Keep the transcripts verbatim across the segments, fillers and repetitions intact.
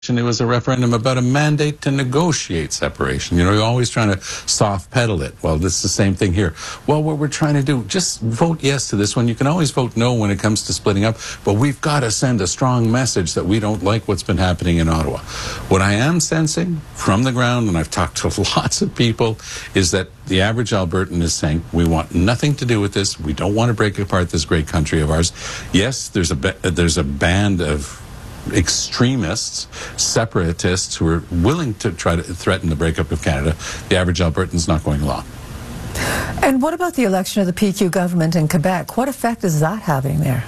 It was a referendum about a mandate to negotiate separation. You know, you're always trying to soft pedal it. Well, this is the same thing here. Well, what we're trying to do, just vote yes to this one. You can always vote no when it comes to splitting up, but we've got to send a strong message that we don't like what's been happening in Ottawa. What I am sensing from the ground, and I've talked to lots of people, is that the average Albertan is saying, we want nothing to do with this. We don't want to break apart this great country of ours. Yes, there's a, there's a band of extremists, separatists who are willing to try to threaten the breakup of Canada. The average Albertan's not going along. And what about the election of the P Q government in Quebec? What effect is that having there?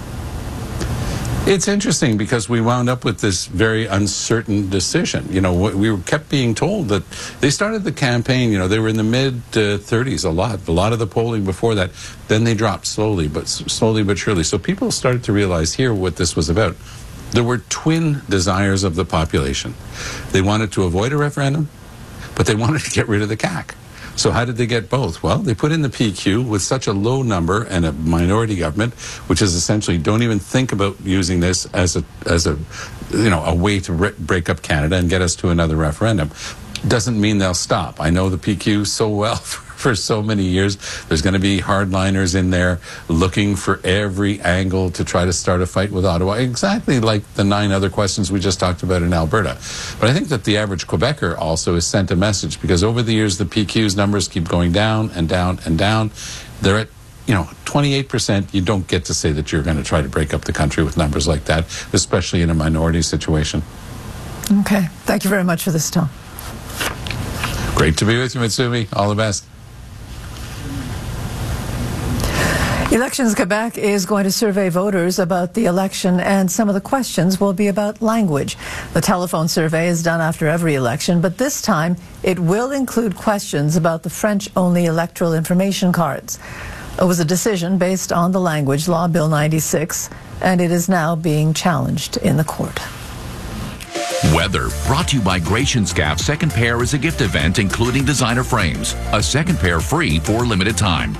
It's interesting because we wound up with this very uncertain decision. You know, we kept being told that they started the campaign, you know, they were in the mid uh, thirties a lot, a lot of the polling before that. Then they dropped slowly, but slowly but surely. So people started to realize here what this was about. There were twin desires of the population. They wanted to avoid a referendum, but they wanted to get rid of the C A Q. So how did they get both? Well, they put in the P Q with such a low number and a minority government, which is essentially don't even think about using this as a, as a, you know, a way to re break up Canada and get us to another referendum. Doesn't mean they'll stop. I know the P Q so well for so many years. There's going to be hardliners in there looking for every angle to try to start a fight with Ottawa, exactly like the nine other questions we just talked about in Alberta. But I think that the average Quebecer also has sent a message, because over the years the P Q's numbers keep going down and down and down. They're at, you know, twenty-eight percent. You don't get to say that you're going to try to break up the country with numbers like that, especially in a minority situation. Okay. Thank you very much for this, Tom. Great to be with you, Mitsumi. All the best. Elections Quebec is going to survey voters about the election, and some of the questions will be about language. The telephone survey is done after every election, but this time it will include questions about the French-only electoral information cards. It was a decision based on the language law, Bill ninety-six, and it is now being challenged in the court. Weather, brought to you by Gratian Scaff. Second pair is a gift event including designer frames. A second pair free for limited time.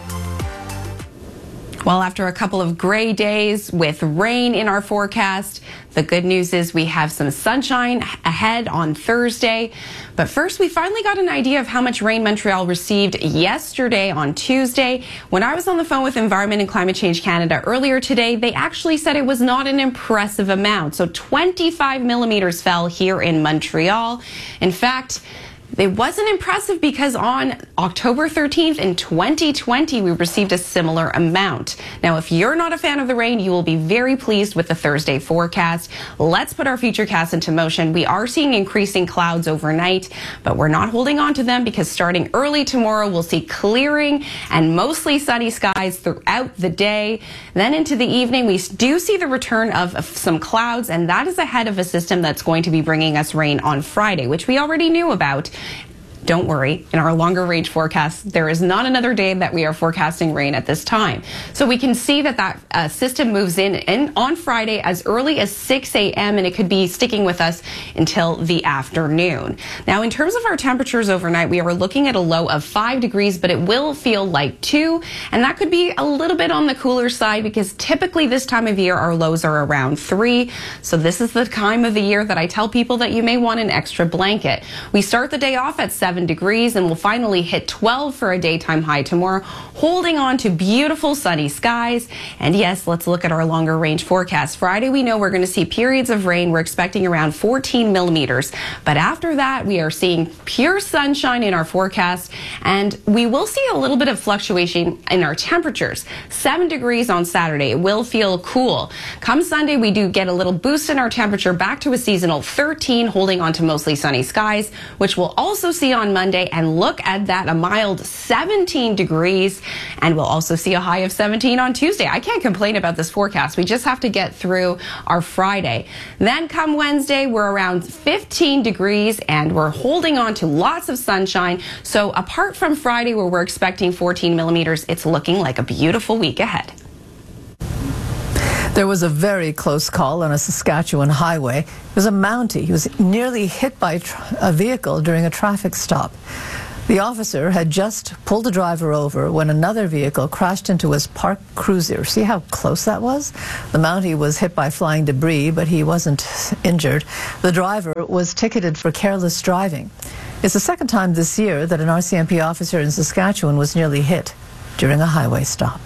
Well, after a couple of gray days with rain in our forecast, the good news is we have some sunshine ahead on Thursday. But first, we finally got an idea of how much rain Montreal received yesterday on Tuesday. When I was on the phone with Environment and Climate Change Canada earlier today, they actually said it was not an impressive amount. So twenty-five millimeters fell here in Montreal. In fact, it wasn't impressive because on October thirteenth in twenty twenty, we received a similar amount. Now, if you're not a fan of the rain, you will be very pleased with the Thursday forecast. Let's put our futurecast into motion. We are seeing increasing clouds overnight, but we're not holding on to them, because starting early tomorrow, we'll see clearing and mostly sunny skies throughout the day. Then into the evening, we do see the return of, of some clouds, and that is ahead of a system that's going to be bringing us rain on Friday, which we already knew about. Don't worry, in our longer range forecast, there is not another day that we are forecasting rain at this time. So we can see that that uh, system moves in, in on Friday as early as six A M and it could be sticking with us until the afternoon. Now, in terms of our temperatures overnight, we are looking at a low of five degrees, but it will feel like two, and that could be a little bit on the cooler side, because typically this time of year our lows are around three. So this is the time of the year that I tell people that you may want an extra blanket. We start the day off at seven degrees and we'll finally hit twelve for a daytime high tomorrow, holding on to beautiful sunny skies. And yes, let's look at our longer range forecast. Friday, we know we're going to see periods of rain. We're expecting around fourteen millimeters. But after that, we are seeing pure sunshine in our forecast, and we will see a little bit of fluctuation in our temperatures. Seven degrees on Saturday. It will feel cool. Come Sunday, we do get a little boost in our temperature back to a seasonal thirteen, holding on to mostly sunny skies, which we'll also see on Monday, and look at that, a mild seventeen degrees, and we'll also see a high of seventeen on Tuesday. I can't complain about this forecast. We just have to get through our Friday. Then come Wednesday, we're around fifteen degrees and we're holding on to lots of sunshine. So apart from Friday, where we're expecting fourteen millimeters, it's looking like a beautiful week ahead. There was a very close call on a Saskatchewan highway. It was a Mountie. He was nearly hit by a vehicle during a traffic stop. The officer had just pulled the driver over when another vehicle crashed into his parked cruiser. See how close that was? The Mountie was hit by flying debris, but he wasn't injured. The driver was ticketed for careless driving. It's the second time this year that an R C M P officer in Saskatchewan was nearly hit during a highway stop.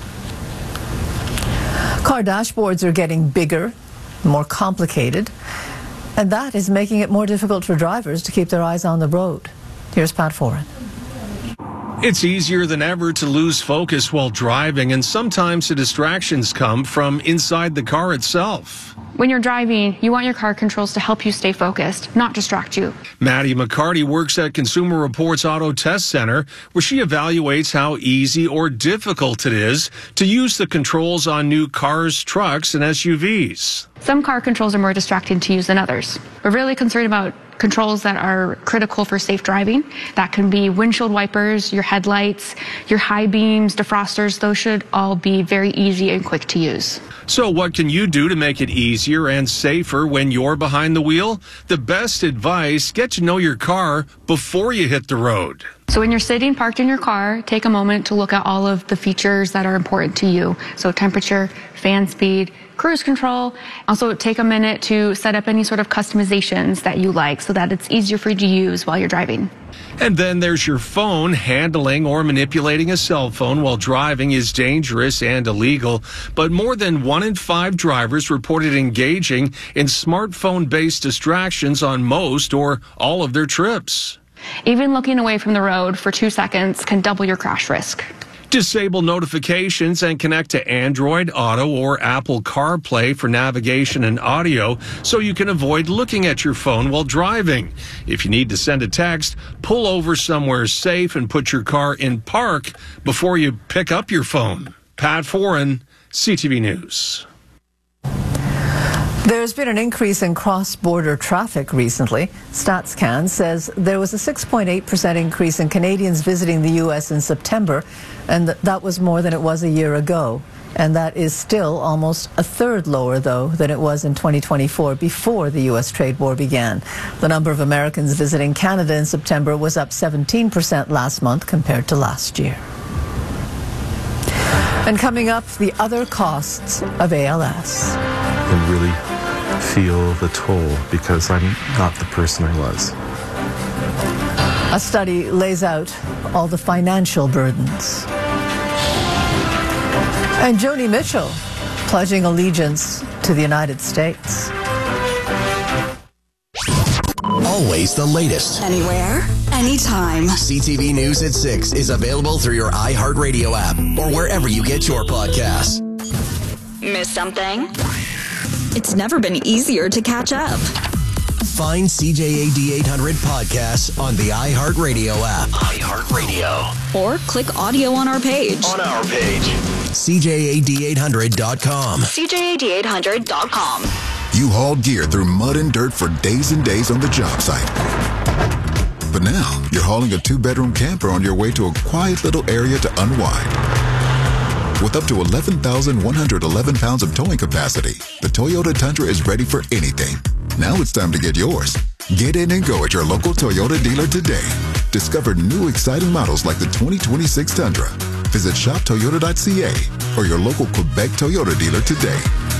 Car dashboards are getting bigger, more complicated, and that is making it more difficult for drivers to keep their eyes on the road. Here's Pat Foran. It's easier than ever to lose focus while driving, and sometimes the distractions come from inside the car itself. When you're driving, you want your car controls to help you stay focused, not distract you. Maddie McCarty works at Consumer Reports Auto Test Center, where she evaluates how easy or difficult it is to use the controls on new cars, trucks, and S U Vs. Some car controls are more distracting to use than others. We're really concerned about controls that are critical for safe driving. That can be windshield wipers, your headlights, your high beams, defrosters. Those should all be very easy and quick to use. So what can you do to make it easier and safer when you're behind the wheel? The best advice, get to know your car before you hit the road. So when you're sitting parked in your car, take a moment to look at all of the features that are important to you. So temperature, fan speed, cruise control. Also take a minute to set up any sort of customizations that you like so that it's easier for you to use while you're driving. And then there's your phone. Handling or manipulating a cell phone while driving is dangerous and illegal. But more than one in five drivers reported engaging in smartphone-based distractions on most or all of their trips. Even looking away from the road for two seconds can double your crash risk. Disable notifications and connect to Android Auto or Apple CarPlay for navigation and audio so you can avoid looking at your phone while driving. If you need to send a text, pull over somewhere safe and put your car in park before you pick up your phone. Pat Foran, C T V News. There's been an increase in cross-border traffic recently. StatsCan says there was a six point eight percent increase in Canadians visiting the U S in September, and th- that was more than it was a year ago. And that is still almost a third lower, though, than it was in twenty twenty-four, before the U S trade war began. The number of Americans visiting Canada in September was up seventeen percent last month compared to last year. And coming up, the other costs of A L S. And really feel the toll because I'm not the person I was. A study lays out all the financial burdens. And Joni Mitchell pledging allegiance to the United States. Always the latest. Anywhere, anytime. C T V News at six is available through your iHeartRadio app or wherever you get your podcasts. Miss something? It's never been easier to catch up. Find C J A D eight hundred podcasts on the iHeartRadio app. iHeartRadio. Or click audio on our page. On our page. C J A D eight hundred dot com. C J A D eight hundred dot com. You hauled gear through mud and dirt for days and days on the job site. But now, you're hauling a two-bedroom camper on your way to a quiet little area to unwind. With up to eleven thousand one hundred eleven pounds of towing capacity, the Toyota Tundra is ready for anything. Now it's time to get yours. Get in and go at your local Toyota dealer today. Discover new exciting models like the twenty twenty-six Tundra. Visit shop toyota dot c a or your local Quebec Toyota dealer today.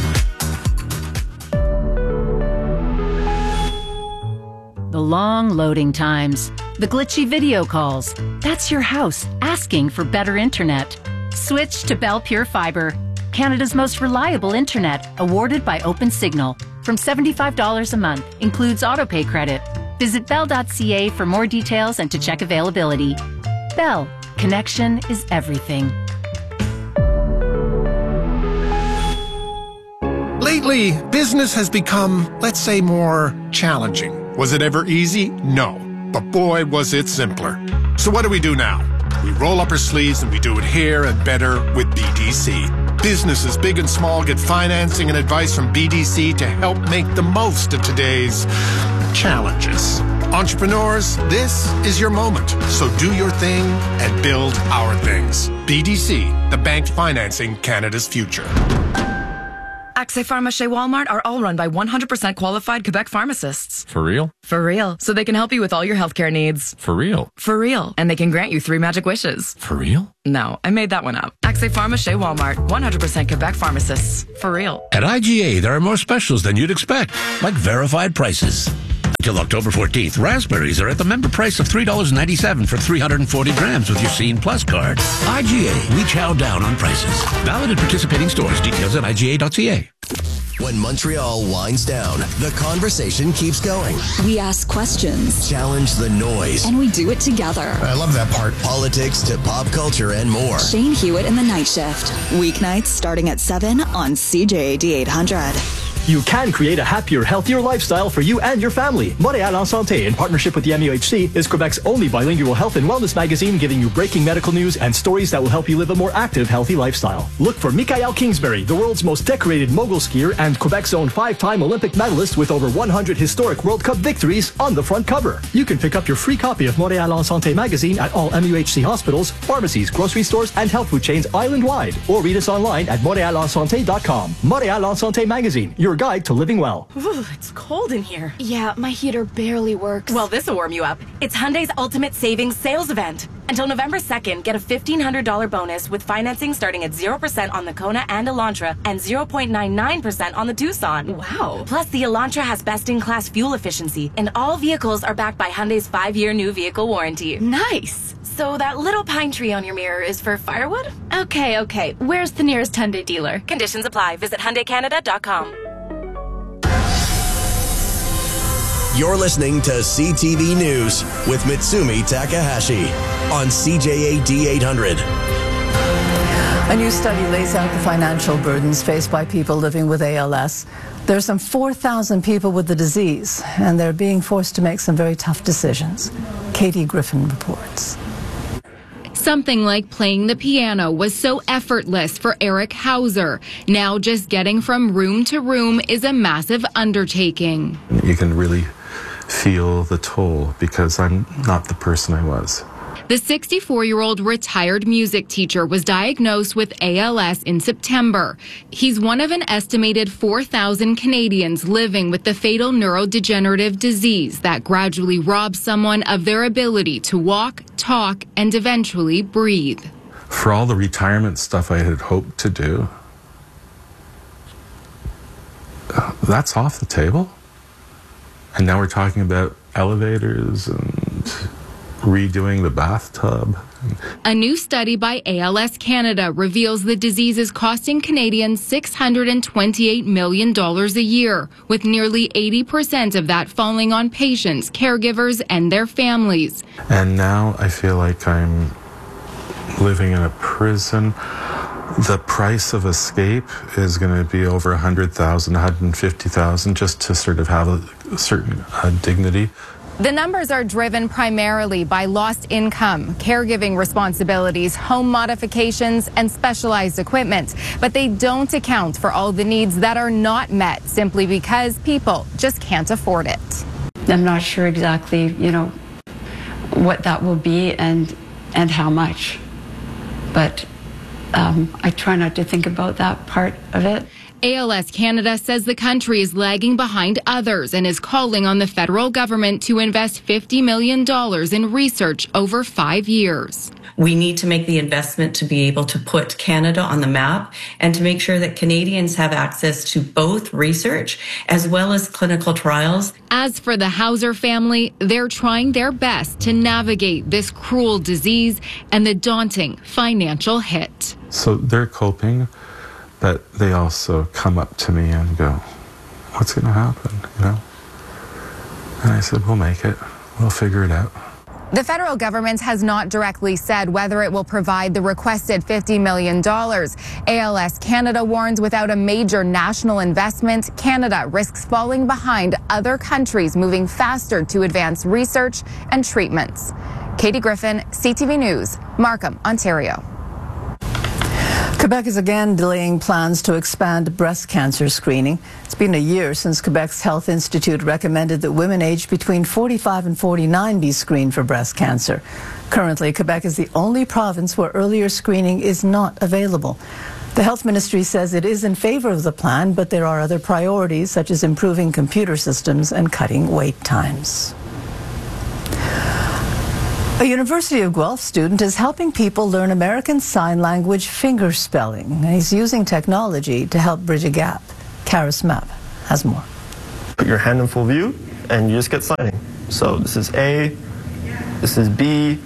The long loading times, the glitchy video calls. That's your house asking for better internet. Switch to Bell Pure Fiber, Canada's most reliable internet, awarded by OpenSignal. From seventy-five dollars a month, includes autopay credit. Visit bell dot c a for more details and to check availability. Bell, connection is everything. Lately, business has become, let's say, more challenging. Was it ever easy? No. But boy, was it simpler. So what do we do now? We roll up our sleeves and we do it here and better with B D C. Businesses big and small get financing and advice from B D C to help make the most of today's challenges. Entrepreneurs, this is your moment. So do your thing and build our things. B D C, the bank financing Canada's future. Accès Pharma chez Walmart are all run by one hundred percent qualified Quebec pharmacists. For real? For real. So they can help you with all your healthcare needs. For real? For real. And they can grant you three magic wishes. For real? No, I made that one up. Accès Pharma chez Walmart. one hundred percent Quebec pharmacists. For real. At I G A, there are more specials than you'd expect, like verified prices. Until October fourteenth, raspberries are at the member price of three dollars and ninety-seven cents for three hundred forty grams with your Scene Plus card. I G A, we chow down on prices. Valid at participating stores. Details at I G A dot C A. When Montreal winds down, the conversation keeps going. We ask questions, challenge the noise, and we do it together. I love that part. Politics to pop culture and more. Shane Hewitt in the Night Shift. Weeknights starting at seven on C J A D eight hundred. You can create a happier, healthier lifestyle for you and your family. Montréal en Santé, in partnership with the M U H C, is Quebec's only bilingual health and wellness magazine, giving you breaking medical news and stories that will help you live a more active, healthy lifestyle. Look for Michael Kingsbury, the world's most decorated mogul skier and Quebec's own five-time Olympic medalist with over one hundred historic World Cup victories, on the front cover. You can pick up your free copy of Montréal en Santé magazine at all M U H C hospitals, pharmacies, grocery stores, and health food chains island-wide, or read us online at montreal en santé dot com. Montréal en Santé magazine, your guide to living well. Ooh, it's cold in here. Yeah, my heater barely works. Well, this'll warm you up. It's Hyundai's Ultimate Savings Sales Event. Until November second, get a fifteen hundred dollars bonus with financing starting at zero percent on the Kona and Elantra and zero point nine nine percent on the Tucson. Wow. Plus, the Elantra has best-in-class fuel efficiency, and all vehicles are backed by Hyundai's five-year new vehicle warranty. Nice. So that little pine tree on your mirror is for firewood? Okay, okay. Where's the nearest Hyundai dealer? Conditions apply. Visit Hyundai Canada dot com. You're listening to C T V News with Mitsumi Takahashi on C J A D eight hundred. A new study lays out the financial burdens faced by people living with A L S. There are some four thousand people with the disease, and they're being forced to make some very tough decisions. Katie Griffin reports. Something like playing the piano was so effortless for Eric Hauser. Now just getting from room to room is a massive undertaking. You can really feel the toll because I'm not the person I was. The sixty-four-year-old retired music teacher was diagnosed with A L S in September. He's one of an estimated four thousand Canadians living with the fatal neurodegenerative disease that gradually robs someone of their ability to walk, talk, and eventually breathe. For all the retirement stuff I had hoped to do, uh, that's off the table. And now we're talking about elevators and redoing the bathtub. A new study by A L S Canada reveals the disease is costing Canadians six hundred twenty-eight million dollars a year, with nearly eighty percent of that falling on patients, caregivers, and their families. And now I feel like I'm living in a prison. The price of escape is going to be over one hundred thousand dollars, one hundred fifty thousand dollars just to sort of have a certain uh, dignity. The numbers are driven primarily by lost income, caregiving responsibilities, home modifications, and specialized equipment. But they don't account for all the needs that are not met simply because people just can't afford it. I'm not sure exactly, you know, what that will be and and how much. But um, I try not to think about that part of it. A L S Canada says the country is lagging behind others and is calling on the federal government to invest fifty million dollars in research over five years. We need to make the investment to be able to put Canada on the map and to make sure that Canadians have access to both research as well as clinical trials. As for the Hauser family, they're trying their best to navigate this cruel disease and the daunting financial hit. So they're coping, but they also come up to me and go, what's going to happen, you know? And I said, we'll make it. We'll figure it out. The federal government has not directly said whether it will provide the requested fifty million dollars. A L S Canada warns without a major national investment, Canada risks falling behind other countries moving faster to advance research and treatments. Katie Griffin, C T V News, Markham, Ontario. Quebec is again delaying plans to expand breast cancer screening. It's been a year since Quebec's Health Institute recommended that women aged between forty-five and forty-nine be screened for breast cancer. Currently, Quebec is the only province where earlier screening is not available. The health ministry says it is in favor of the plan, but there are other priorities such as improving computer systems and cutting wait times. A University of Guelph student is helping people learn American Sign Language finger spelling. He's using technology to help bridge a gap. Karis Mapp has more. Put your hand in full view and you just get signing. So this is A, this is B,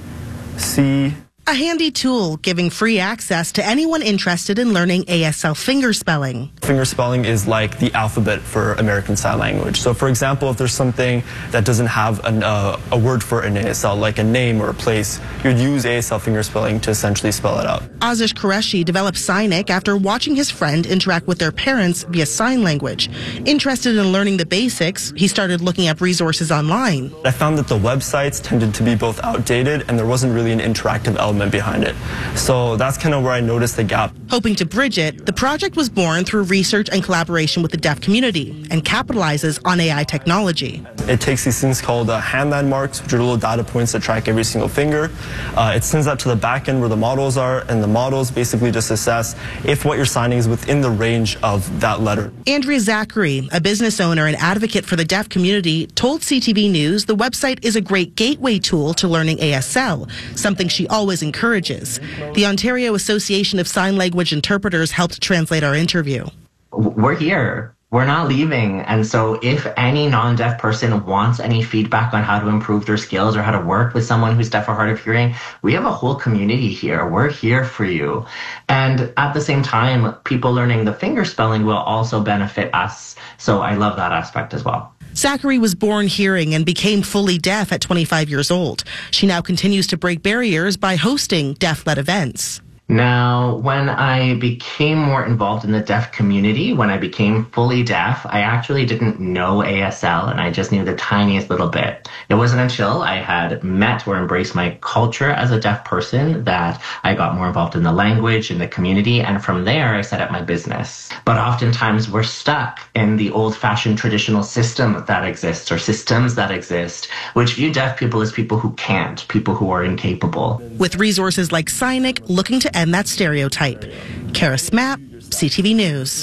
C. A handy tool giving free access to anyone interested in learning A S L finger spelling. Finger spelling is like the alphabet for American Sign Language. So for example, if there's something that doesn't have an, uh, a word for an A S L, like a name or a place, you'd use A S L finger spelling to essentially spell it out. Azish Qureshi developed Signic after watching his friend interact with their parents via sign language. Interested in learning the basics, he started looking up resources online. I found that the websites tended to be both outdated and there wasn't really an interactive element behind it. So that's kind of where I noticed the gap. Hoping to bridge it, the project was born through research and collaboration with the deaf community and capitalizes on A I technology. It takes these things called uh, hand landmarks, which are little data points that track every single finger. Uh, it sends that to the back end where the models are, and the models basically just assess if what you're signing is within the range of that letter. Andrea Zachary, a business owner and advocate for the deaf community, told C T V News the website is a great gateway tool to learning A S L, something she always encourages. The Ontario Association of Sign Language Interpreters helped translate our interview. We're here. We're not leaving. And so if any non-deaf person wants any feedback on how to improve their skills or how to work with someone who's deaf or hard of hearing, we have a whole community here. We're here for you. And at the same time, people learning the finger spelling will also benefit us. So I love that aspect as well. Zachary was born hearing and became fully deaf at twenty-five years old. She now continues to break barriers by hosting deaf-led events. Now, when I became more involved in the deaf community, when I became fully deaf, I actually didn't know A S L and I just knew the tiniest little bit. It wasn't until I had met or embraced my culture as a deaf person that I got more involved in the language, in the community, and from there I set up my business. But oftentimes we're stuck in the old-fashioned traditional system that exists or systems that exist, which view deaf people as people who can't, people who are incapable. With resources like Signic looking to end that stereotype. Karis Mapp, C T V News.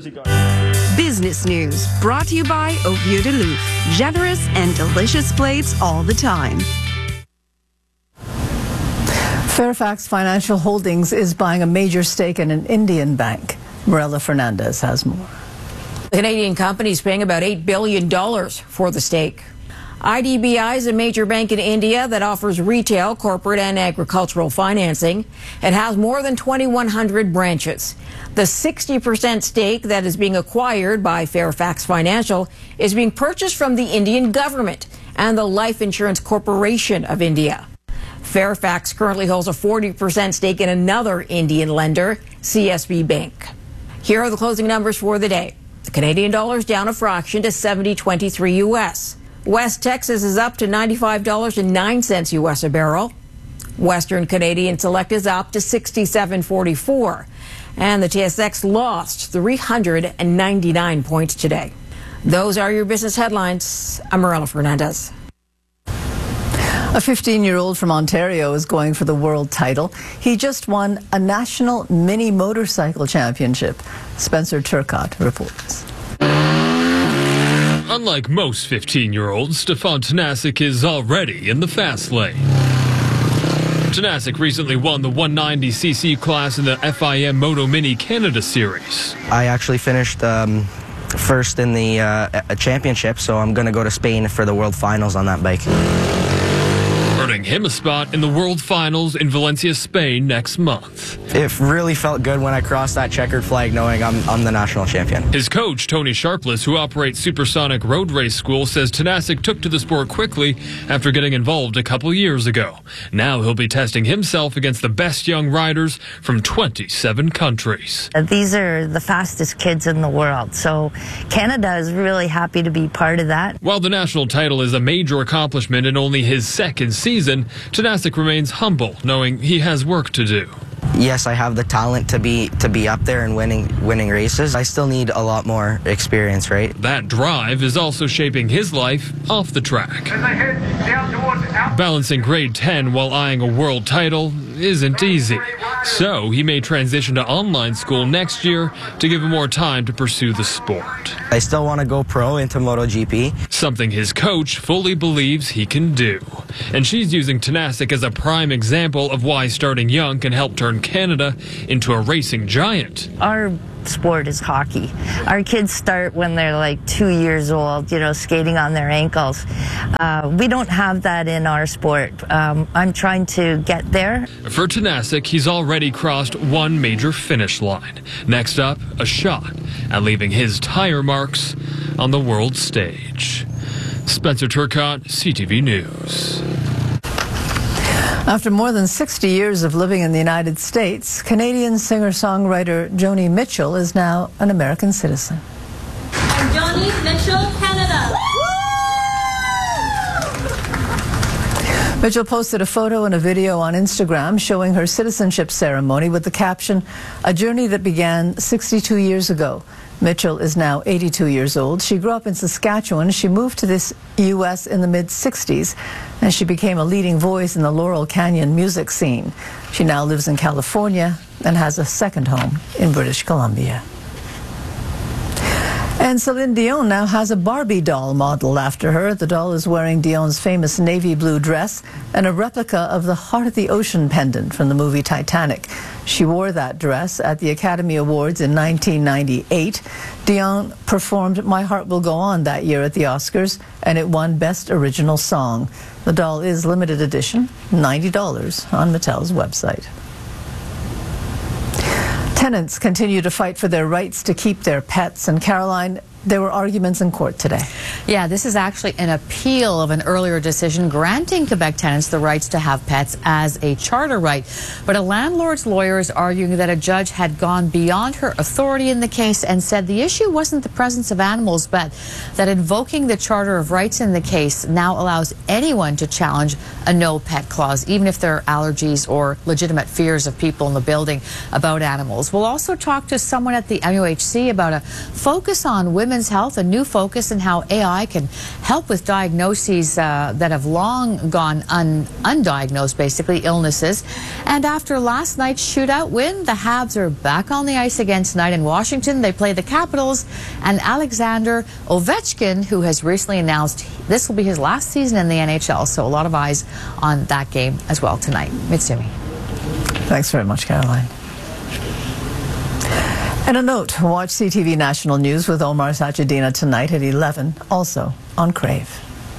Business News, brought to you by Au Vieux de Loup. Generous and delicious plates all the time. Fairfax Financial Holdings is buying a major stake in an Indian bank. Morella Fernandez has more. The Canadian company is paying about eight billion dollars for the stake. I D B I is a major bank in India that offers retail, corporate, and agricultural financing. It has more than twenty-one hundred branches. The sixty percent stake that is being acquired by Fairfax Financial is being purchased from the Indian government and the Life Insurance Corporation of India. Fairfax currently holds a forty percent stake in another Indian lender, C S B Bank. Here are the closing numbers for the day. The Canadian dollar is down a fraction to seventy twenty-three U S. West Texas is up to ninety-five dollars and nine cents U S a barrel. Western Canadian Select is up to sixty-seven forty-four. And the T S X lost three hundred ninety-nine points today. Those are your business headlines. I'm Morella Fernandez. A fifteen-year-old from Ontario is going for the world title. He just won a national mini motorcycle championship. Spencer Turcotte reports. Unlike most fifteen-year-olds, Stefan Tanasic is already in the fast lane. Tanasic recently won the one ninety c c class in the F I M Moto Mini Canada Series. I actually finished um, first in the uh, championship, so I'm going to go to Spain for the World Finals on that bike. Earning him a spot in the World Finals in Valencia, Spain next month. It really felt good when I crossed that checkered flag knowing I'm, I'm the national champion. His coach, Tony Sharpless, who operates Supersonic Road Race School, says Tanasic took to the sport quickly after getting involved a couple years ago. Now he'll be testing himself against the best young riders from twenty-seven countries. These are the fastest kids in the world, so Canada is really happy to be part of that. While the national title is a major accomplishment in only his second season, Tanasic remains humble, knowing he has work to do. Yes, I have the talent to be to be up there and winning winning races. I still need a lot more experience, right? That drive is also shaping his life off the track. Balancing grade ten while eyeing a world title isn't easy. So he may transition to online school next year to give him more time to pursue the sport. I still want to go pro into MotoGP. Something his coach fully believes he can do. And she's using Tanasic as a prime example of why starting young can help turn Canada into a racing giant. Our sport is hockey. Our kids start when they're like two years old, you know, skating on their ankles. Uh, we don't have that in our sport. Um, I'm trying to get there. For Tanasic, he's already crossed one major finish line. Next up, a shot at leaving his tire marks on the world stage. Spencer Turcotte, C T V News. After more than sixty years of living in the United States, Canadian singer-songwriter Joni Mitchell is now an American citizen. I'm Joni Mitchell, Canada. Mitchell posted a photo and a video on Instagram showing her citizenship ceremony with the caption, "A journey that began sixty-two years ago." Mitchell is now eighty-two years old. She grew up in Saskatchewan. She moved to this U S in the mid-sixties, and she became a leading voice in the Laurel Canyon music scene. She now lives in California and has a second home in British Columbia. And Celine Dion now has a Barbie doll modeled after her. The doll is wearing Dion's famous navy blue dress and a replica of the Heart of the Ocean pendant from the movie Titanic. She wore that dress at the Academy Awards in nineteen ninety-eight. Dion performed My Heart Will Go On that year at the Oscars, and it won Best Original Song. The doll is limited edition, ninety dollars on Mattel's website. Tenants continue to fight for their rights to keep their pets. And Caroline, there were arguments in court today. Yeah, this is actually an appeal of an earlier decision granting Quebec tenants the rights to have pets as a charter right. But a landlord's lawyer is arguing that a judge had gone beyond her authority in the case and said the issue wasn't the presence of animals, but that invoking the Charter of Rights in the case now allows anyone to challenge a no pet clause, even if there are allergies or legitimate fears of people in the building about animals. We'll also talk to someone at the M U H C about a focus on women's health, a new focus in how A I can help with diagnoses uh, that have long gone un undiagnosed, basically, illnesses. And after last night's shootout win, the Habs are back on the ice again tonight in Washington. They play the Capitals, and Alexander Ovechkin, who has recently announced this will be his last season in the N H L. So a lot of eyes on that game as well tonight. Mitsumi. Thanks very much, Caroline. And a note, watch C T V National News with Omar Sachedina tonight at eleven, also on Crave.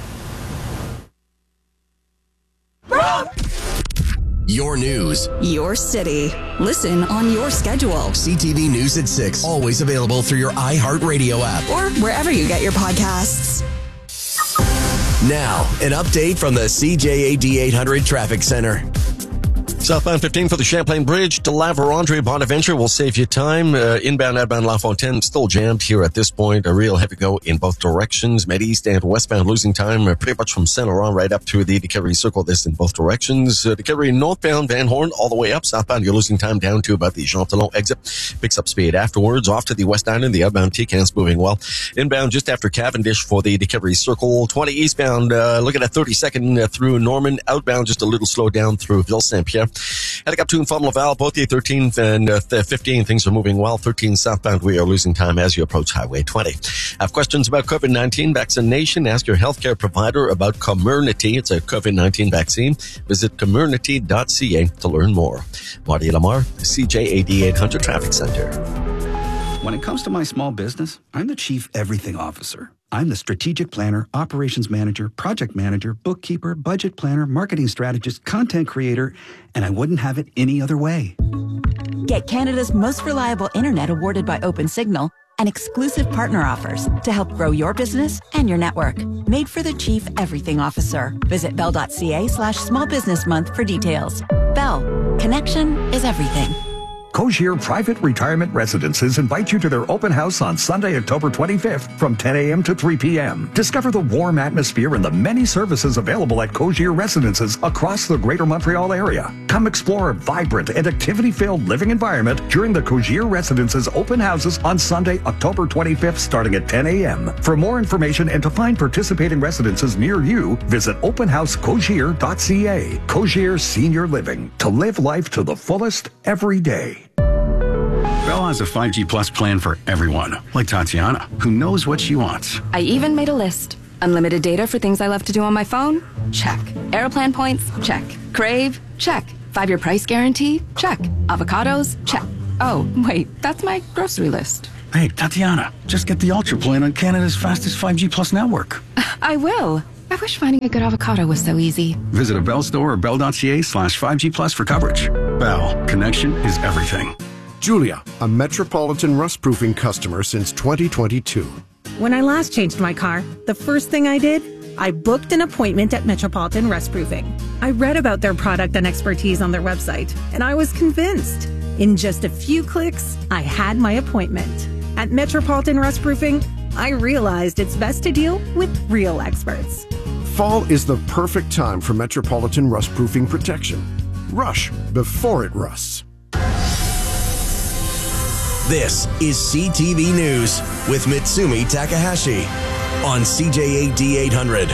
Your news. Your city. Listen on your schedule. C T V News at six, always available through your iHeartRadio app. Or wherever you get your podcasts. Now, an update from the C J A D eight hundred Traffic Center. Southbound fifteen for the Champlain Bridge to La Vérendrye Bonaventure will save you time. Uh, inbound, outbound La Fontaine still jammed here at this point. A real heavy go in both directions. Med East and westbound losing time uh, pretty much from Saint Laurent right up to the DeKalb Circle. This in both directions. Uh, DeKalb northbound Van Horn all the way up. Southbound you're losing time down to about the Jean Talon exit. Picks up speed afterwards. Off to the West Island. The outbound T-Can's moving well. Inbound just after Cavendish for the DeKalb Circle. twenty eastbound uh, looking at thirty-second uh, through Norman. Outbound just a little slow down through Ville-Saint-Pierre. Heading up to and from Laval, both the thirteenth and uh, fifteen, things are moving well. thirteen southbound, we are losing time as you approach Highway twenty. Have questions about COVID nineteen vaccination? Ask your healthcare provider about Comirnaty. It's a COVID nineteen vaccine. Visit comirnaty dot c a to learn more. Marty Lamar, C J A D eight hundred Traffic Center. When it comes to my small business, I'm the Chief Everything Officer. I'm the strategic planner, operations manager, project manager, bookkeeper, budget planner, marketing strategist, content creator, and I wouldn't have it any other way. Get Canada's most reliable internet awarded by OpenSignal and exclusive partner offers to help grow your business and your network. Made for the Chief Everything Officer. Visit bell dot c a slash small business month for details. Bell. Connection is everything. Cogier Private Retirement Residences invite you to their open house on Sunday, October twenty-fifth from ten a.m. to three p.m. Discover the warm atmosphere and the many services available at Cogier Residences across the Greater Montreal area. Come explore a vibrant and activity-filled living environment during the Cogier Residences open houses on Sunday, October twenty-fifth, starting at ten a.m. For more information and to find participating residences near you, visit open house cogier dot c a. Cogier Senior Living. To live life to the fullest every day. Bell has a five G Plus plan for everyone, like Tatiana, who knows what she wants. I even made a list. Unlimited data for things I love to do on my phone? Check. Aeroplan points? Check. Crave? Check. Five-year price guarantee? Check. Avocados? Check. Oh, wait, that's my grocery list. Hey, Tatiana, just get the Ultra plan on Canada's fastest five G Plus network. I will. I wish finding a good avocado was so easy. Visit a Bell store or bell.ca slash 5G Plus for coverage. Bell, connection is everything. Julia, a Metropolitan rust proofing customer since twenty twenty-two. When I last changed my car, the first thing I did, I booked an appointment at Metropolitan Rust Proofing. I read about their product and expertise on their website, and I was convinced. In just a few clicks, I had my appointment. At Metropolitan Rust Proofing, I realized it's best to deal with real experts. Fall is the perfect time for Metropolitan rust proofing protection. Rush before it rusts. This is C T V News with Mitsumi Takahashi on C J A D eight hundred.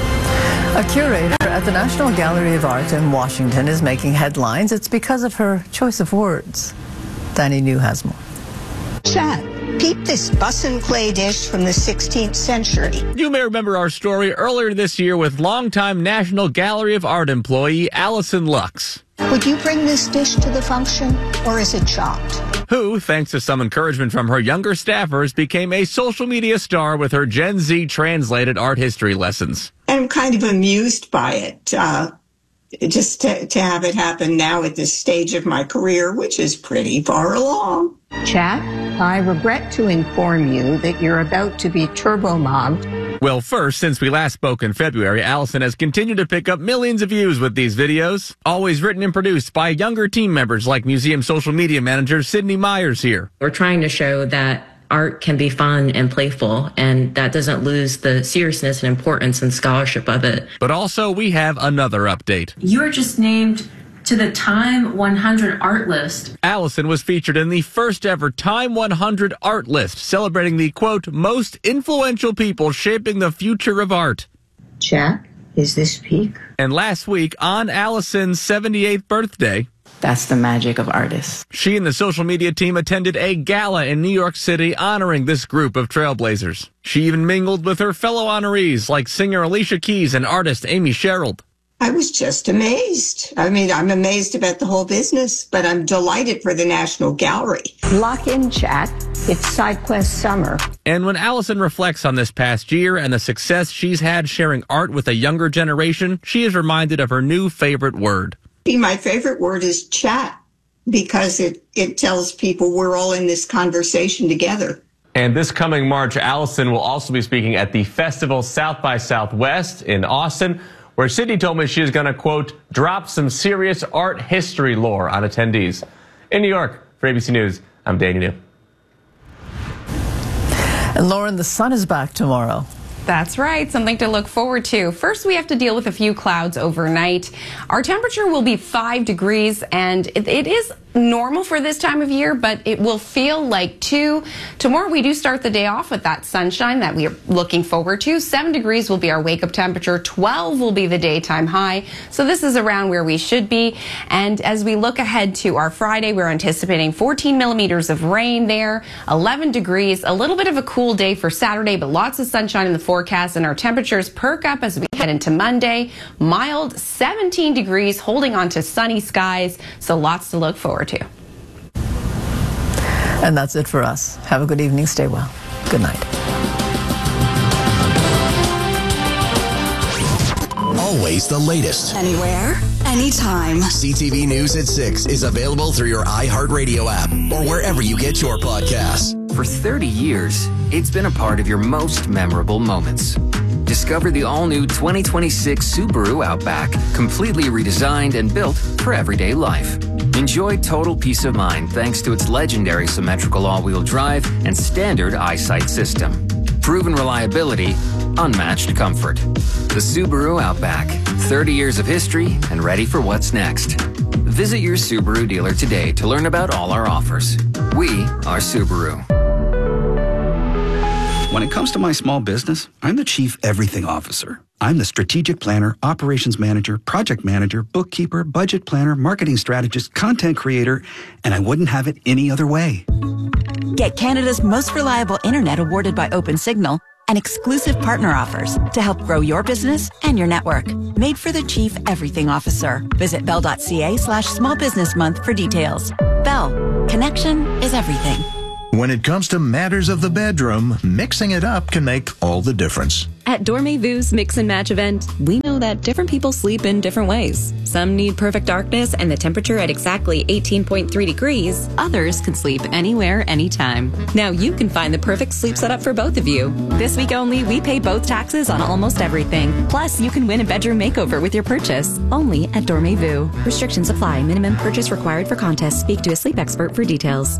A curator at the National Gallery of Art in Washington is making headlines. It's because of her choice of words. Danny New has more. Chat. Peep this bussin' clay dish from the sixteenth century. You may remember our story earlier this year with longtime National Gallery of Art employee Allison Lux. Would you bring this dish to the function, or is it chopped? Who, thanks to some encouragement from her younger staffers, became a social media star with her Gen Z translated art history lessons. I'm kind of amused by it. Uh, just to, to have it happen now at this stage of my career, which is pretty far along. Chat, I regret to inform you that you're about to be turbo-mobbed. Well, first, since we last spoke in February, Allison has continued to pick up millions of views with these videos, always written and produced by younger team members like museum social media manager Sydney Myers here. We're trying to show that art can be fun and playful, and that doesn't lose the seriousness and importance and scholarship of it. But also, we have another update. You were just named to the Time one hundred art list. Allison was featured in the first ever Time one hundred art list, celebrating the, quote, most influential people shaping the future of art. Chat, is this peak? And last week, on Allison's seventy-eighth birthday, that's the magic of artists. She and the social media team attended a gala in New York City honoring this group of trailblazers. She even mingled with her fellow honorees like singer Alicia Keys and artist Amy Sherald. I was just amazed. I mean, I'm amazed about the whole business, but I'm delighted for the National Gallery. Lock in, chat. It's SideQuest summer. And when Allison reflects on this past year and the success she's had sharing art with a younger generation, she is reminded of her new favorite word. My favorite word is chat, because it, it tells people we're all in this conversation together. And this coming March, Allison will also be speaking at the festival South by Southwest in Austin, where Sydney told me she is going to, quote, drop some serious art history lore on attendees. In New York, for A B C News, I'm Danny New. And Lauren, the sun is back tomorrow. That's right, something to look forward to. First, we have to deal with a few clouds overnight. Our temperature will be five degrees, and it, it is normal for this time of year, but it will feel like two. Tomorrow, we do start the day off with that sunshine that we are looking forward to. Seven degrees will be our wake-up temperature. twelve will be the daytime high. So this is around where we should be. And as we look ahead to our Friday, we're anticipating fourteen millimeters of rain there, eleven degrees, a little bit of a cool day for Saturday, but lots of sunshine in the forecast, and our temperatures perk up as we head into Monday. Mild seventeen degrees, holding on to sunny skies, so lots to look forward to. And that's it for us. Have a good evening. Stay well. Good night. Always the latest. Anywhere, anytime. C T V News at six is available through your iHeartRadio app or wherever you get your podcasts. For thirty years, it's been a part of your most memorable moments. Discover the all-new twenty twenty-six Subaru Outback, completely redesigned and built for everyday life. Enjoy total peace of mind thanks to its legendary symmetrical all-wheel drive and standard eyesight system. Proven reliability, unmatched comfort. The Subaru Outback. thirty years of history and ready for what's next. Visit your Subaru dealer today to learn about all our offers. We are Subaru. When it comes to my small business, I'm the chief everything officer. I'm the strategic planner, operations manager, project manager, bookkeeper, budget planner, marketing strategist, content creator, and I wouldn't have it any other way. Get Canada's most reliable internet awarded by OpenSignal and exclusive partner offers to help grow your business and your network. Made for the chief everything officer. Visit bell.ca slash small business month for details. Bell. Connection is everything. When it comes to matters of the bedroom, mixing it up can make all the difference. At Dormez-Vu's Mix and Match event, we know that different people sleep in different ways. Some need perfect darkness and the temperature at exactly eighteen point three degrees. Others can sleep anywhere, anytime. Now you can find the perfect sleep setup for both of you. This week only, we pay both taxes on almost everything. Plus, you can win a bedroom makeover with your purchase. Only at Dormez-Vu. Restrictions apply. Minimum purchase required for contest. Speak to a sleep expert for details.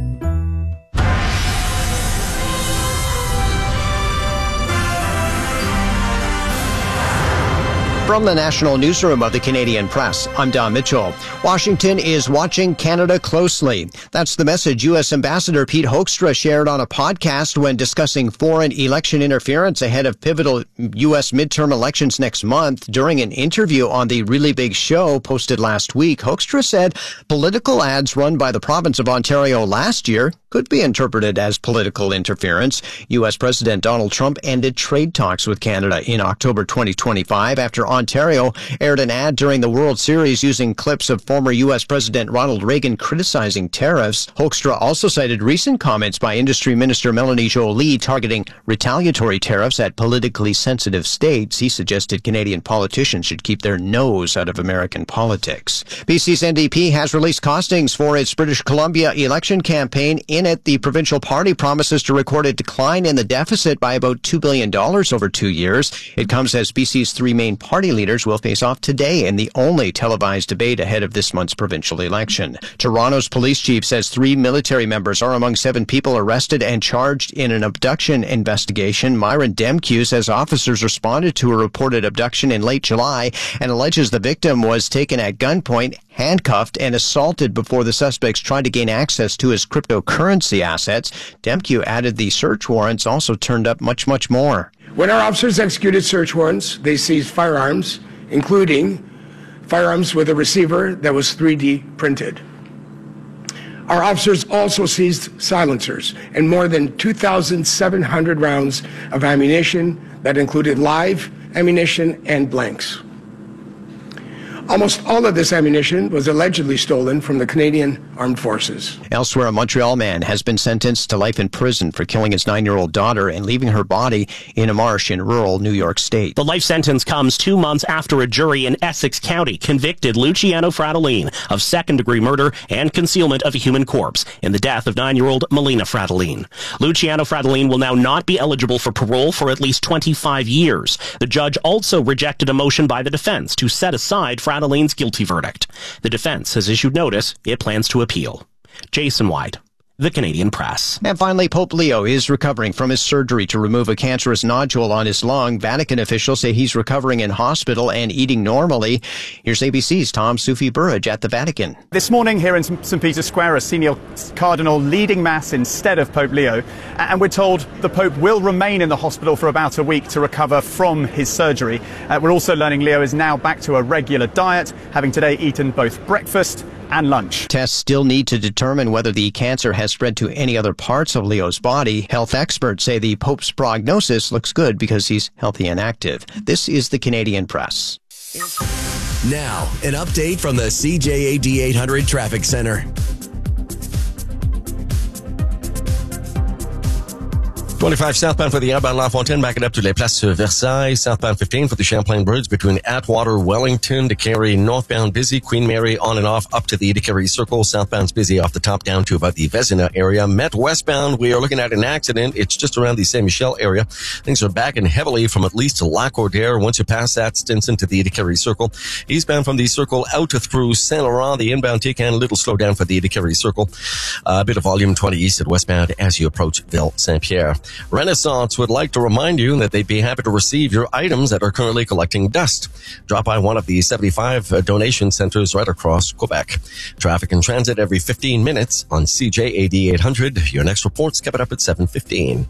From the National Newsroom of the Canadian Press, I'm Don Mitchell. Washington is watching Canada closely. That's the message U S Ambassador Pete Hoekstra shared on a podcast when discussing foreign election interference ahead of pivotal U S midterm elections next month. During an interview on the Really Big Show posted last week, Hoekstra said political ads run by the province of Ontario last year could be interpreted as political interference. U S President Donald Trump ended trade talks with Canada in October twenty twenty-five after Ontario aired an ad during the World Series using clips of former U S President Ronald Reagan criticizing tariffs. Hoekstra also cited recent comments by Industry Minister Melanie Joly targeting retaliatory tariffs at politically sensitive states. He suggested Canadian politicians should keep their nose out of American politics. B C's N D P has released costings for its British Columbia election campaign. In it, the provincial party promises to record a decline in the deficit by about two billion dollars over two years. It comes as B C's three main party leaders will face off today in the only televised debate ahead of this month's provincial election. Toronto's police chief says three military members are among seven people arrested and charged in an abduction investigation. Myron Demkew says officers responded to a reported abduction in late July and alleges the victim was taken at gunpoint, handcuffed, and assaulted before the suspects tried to gain access to his cryptocurrency assets. Demkew added the search warrants also turned up much, much more. When our officers executed search warrants, they seized firearms, including firearms with a receiver that was three D printed. Our officers also seized silencers and more than two thousand seven hundred rounds of ammunition that included live ammunition and blanks. Almost all of this ammunition was allegedly stolen from the Canadian Armed Forces. Elsewhere, a Montreal man has been sentenced to life in prison for killing his nine-year-old daughter and leaving her body in a marsh in rural New York State. The life sentence comes two months after a jury in Essex County convicted Luciano Fratellin of second-degree murder and concealment of a human corpse in the death of nine-year-old Melina Fratellin. Luciano Fratellin will now not be eligible for parole for at least twenty-five years. The judge also rejected a motion by the defense to set aside Fratellin Frattellin's guilty verdict. The defense has issued notice it plans to appeal. Jason White, The Canadian Press. And finally, Pope Leo is recovering from his surgery to remove a cancerous nodule on his lung. Vatican officials say he's recovering in hospital and eating normally. Here's A B C's Tom Sufi Burrage at the Vatican. This morning here in Saint Peter's Square, a senior cardinal leading Mass instead of Pope Leo. And we're told the Pope will remain in the hospital for about a week to recover from his surgery. Uh, we're also learning Leo is now back to a regular diet, having today eaten both breakfast and lunch. Tests still need to determine whether the cancer has spread to any other parts of Leo's body. Health experts say the Pope's prognosis looks good because he's healthy and active. This is the Canadian Press. Now, an update from the C J A D eight hundred Traffic Center. twenty-five southbound for the outbound La Fontaine, backing up to Les Places Versailles. Southbound fifteen for the Champlain Bridge between Atwater, Wellington, Decarie. Northbound busy, Queen Mary on and off up to the Decarie Circle. Southbound's busy off the top down to about the Vezina area. Met westbound, we are looking at an accident. It's just around the Saint Michel area. Things are backing heavily from at least Lac-Audière. Once you pass that, Stinson to the Decarie Circle. Eastbound from the Circle out to through Saint Laurent. The inbound T-Can, a little slow down for the Decarie Circle. A uh, bit of volume twenty east and westbound as you approach Ville Saint-Pierre. Renaissance would like to remind you that they'd be happy to receive your items that are currently collecting dust. Drop by one of the seventy-five uh, donation centers right across Quebec. Traffic and transit every fifteen minutes on C J A D eight hundred. Your next report's coming up at seven fifteen.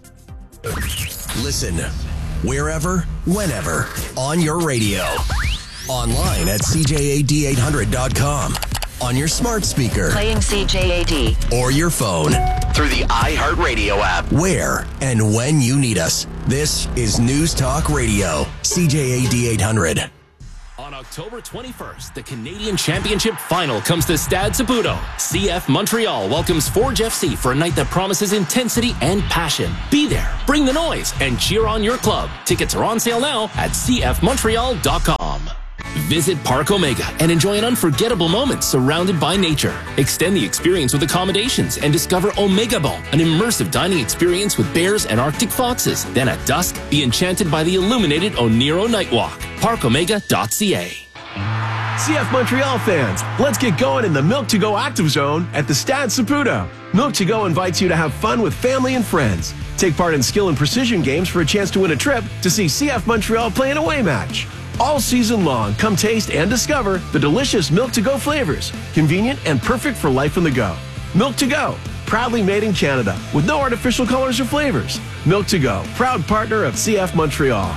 Listen wherever, whenever, on your radio. Online at C J A D eight hundred dot com. On your smart speaker. Playing C J A D. Or your phone. Through the iHeartRadio app. Where and when you need us. This is News Talk Radio. C J A D eight hundred. On October twenty-first, the Canadian Championship Final comes to Stade Saputo. C F Montreal welcomes Forge F C for a night that promises intensity and passion. Be there, bring the noise, and cheer on your club. Tickets are on sale now at c f montreal dot com. Visit Park Omega and enjoy an unforgettable moment surrounded by nature. Extend the experience with accommodations and discover Omega Bone, an immersive dining experience with bears and Arctic foxes. Then at dusk, be enchanted by the illuminated Oniro Nightwalk. park omega dot c a. C F Montreal fans, let's get going in the Milk to Go Active Zone at the Stade Saputo. Milk to Go invites you to have fun with family and friends. Take part in skill and precision games for a chance to win a trip to see C F Montreal play an away match. All season long, come taste and discover the delicious Milk to Go flavors, convenient and perfect for life on the go. Milk to Go, proudly made in Canada, with no artificial colors or flavors. Milk to Go, proud partner of C F Montreal.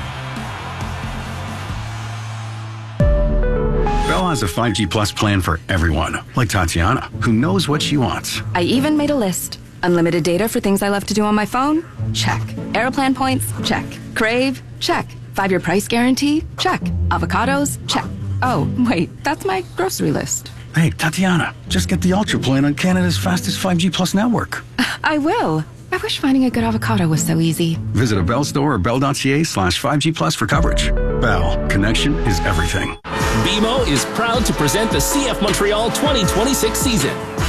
Bell has a five G Plus plan for everyone, like Tatiana, who knows what she wants. I even made a list. Unlimited data for things I love to do on my phone? Check. Aeroplan points? Check. Crave? Check. Five-year price guarantee? Check. Avocados? Check. Oh, wait, that's my grocery list. Hey, Tatiana, just get the Ultra plan on Canada's fastest five G Plus network. I will. I wish finding a good avocado was so easy. Visit a Bell store or bell.ca slash 5G Plus for coverage. Bell, connection is everything. B M O is proud to present the C F Montreal twenty twenty-six season.